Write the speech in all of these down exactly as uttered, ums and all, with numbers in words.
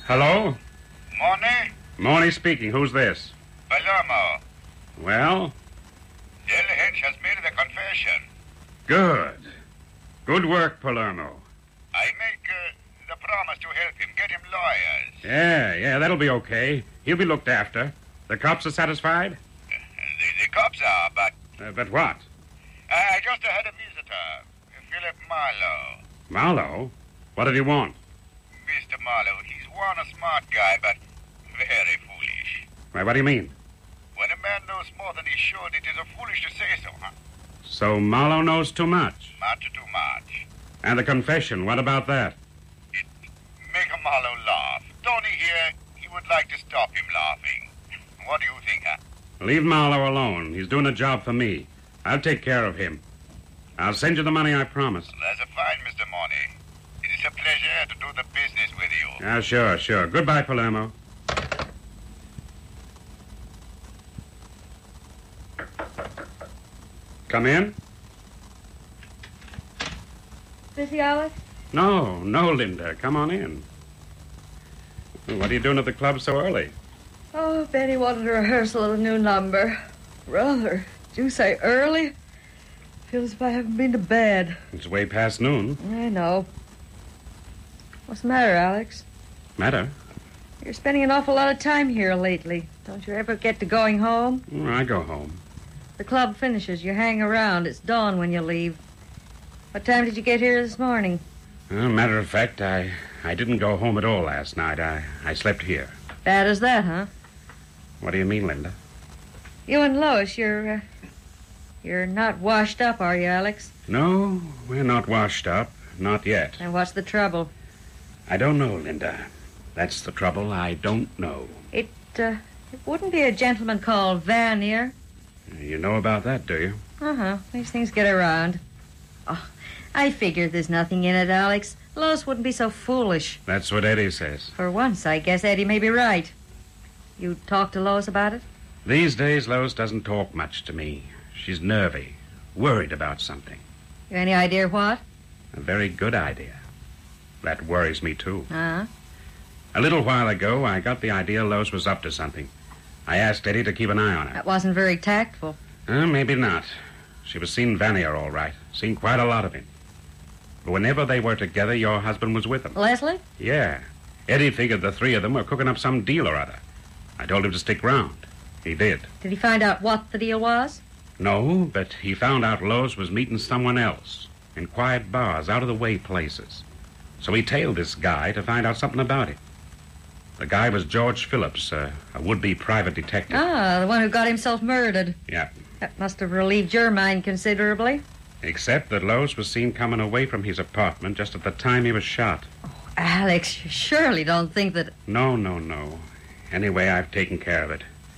Hello? Morning? Morning speaking. Who's this? Palermo. Well? Del Hench has made the confession. Good. Good work, Palermo. I make uh, the promise to help him, get him lawyers. Yeah, yeah, that'll be okay. He'll be looked after. The cops are satisfied? Uh, the, the cops are, but... Uh, but what? I just had a visitor, Philip Marlowe. Marlowe? What did he want? Mister Marlowe, he's one a smart guy, but very foolish. Why, what do you mean? When a man knows more than he should, it is a foolish to say so, huh? So Marlowe knows too much? Much too much. And the confession, what about that? It make a Marlowe laugh. Tony here, he would like to stop him laughing. What do you think, huh? Leave Marlowe alone. He's doing a job for me. I'll take care of him. I'll send you the money I promised. That's a fine, Mister Morney. It is a pleasure to do the business with you. Ah, sure, sure. Goodbye, Palermo. Come in? Busy, Alex? No, no, Linda. Come on in. What are you doing at the club so early? Oh, Betty wanted a rehearsal of the new number. Brother, did you say early? Feels as if I haven't been to bed. It's way past noon. I know. What's the matter, Alex? Matter? You're spending an awful lot of time here lately. Don't you ever get to going home? Oh, I go home. The club finishes. You hang around. It's dawn when you leave. What time did you get here this morning? Well, matter of fact, I, I didn't go home at all last night. I, I slept here. Bad as that, huh? What do you mean, Linda? You and Lois, you're, uh, you're not washed up, are you, Alex? No, we're not washed up. Not yet. And what's the trouble? I don't know, Linda. That's the trouble. I don't know. It, uh, it wouldn't be a gentleman called Vanier. You know about that, do you? Uh-huh. These things get around. Oh, I figured there's nothing in it, Alex. Lois wouldn't be so foolish. That's what Eddie says. For once, I guess Eddie may be right. You talked to Lois about it? These days, Lois doesn't talk much to me. She's nervy, worried about something. You any idea what? A very good idea. That worries me, too. Uh-huh. A little while ago, I got the idea Lois was up to something. I asked Eddie to keep an eye on her. That wasn't very tactful. Uh, maybe not. She was seeing Vanier all right. Seen quite a lot of him. But whenever they were together, your husband was with them. Leslie? Yeah. Eddie figured the three of them were cooking up some deal or other. I told him to stick round. He did. Did he find out what the deal was? No, but he found out Lois was meeting someone else in quiet bars, out-of-the-way places. So he tailed this guy to find out something about it. The guy was George Phillips, uh, a would-be private detective. Ah, the one who got himself murdered. Yeah. That must have relieved your mind considerably. Except that Lois was seen coming away from his apartment just at the time he was shot. Oh, Alex, you surely don't think that... No, no, no. Anyway, I've taken care of it.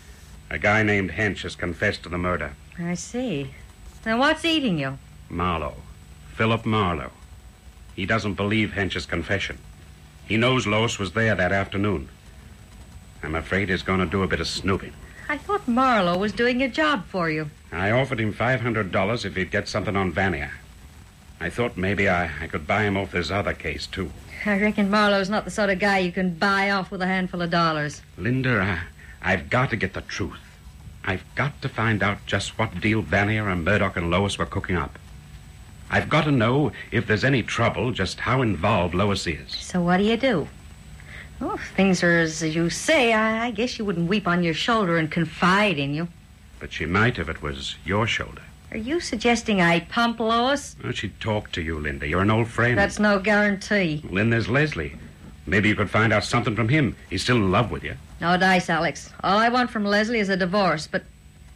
A guy named Hench has confessed to the murder. I see. Now, what's eating you? Marlowe. Philip Marlowe. He doesn't believe Hench's confession. He knows Lois was there that afternoon. I'm afraid he's going to do a bit of snooping. I thought Marlowe was doing a job for you. I offered him five hundred dollars if he'd get something on Vanier. I thought maybe I, I could buy him off this other case, too. I reckon Marlowe's not the sort of guy you can buy off with a handful of dollars. Linda, I, I've got to get the truth. I've got to find out just what deal Vanier and Murdoch and Lois were cooking up. I've got to know, if there's any trouble, just how involved Lois is. So what do you do? Well, if things are as you say, I, I guess you wouldn't weep on your shoulder and confide in you. But she might if it was your shoulder. Are you suggesting I pump Lois? Well, she'd talk to you, Linda. You're an old friend. That's no guarantee. Well, then there's Leslie. Maybe you could find out something from him. He's still in love with you. No dice, Alex. All I want from Leslie is a divorce, but...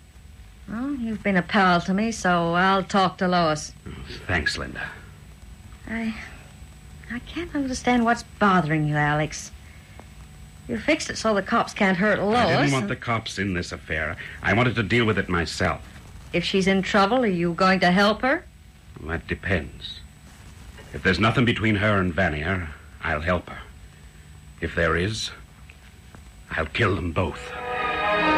Well, you've been a pal to me, so I'll talk to Lois. Oh, thanks, Linda. I... I can't understand what's bothering you, Alex. You fixed it so the cops can't hurt Lois. I didn't want and... the cops in this affair. I wanted to deal with it myself. If she's in trouble, are you going to help her? Well, that depends. If there's nothing between her and Vanier, I'll help her. If there is, I'll kill them both.